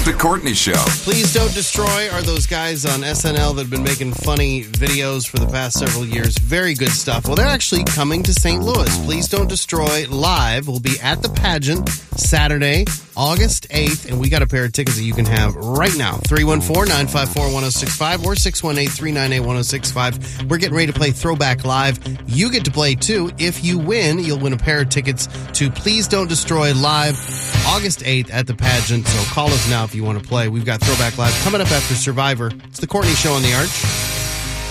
The Courtney Show. Please Don't Destroy are those guys on SNL that have been making funny videos for the past several years. Very good stuff. Well, they're actually coming to St. Louis. Please Don't Destroy Live will be at the pageant Saturday, August 8th, and we got a pair of tickets that you can have right now. 314-954-1065 or 618-398-1065. We're getting ready to play Throwback Live. You get to play too. If you win, you'll win a pair of tickets to Please Don't Destroy Live August 8th at the pageant. So call us now if you want to play. We've got Throwback Live coming up after Survivor. It's the Courtney Show on the Arch.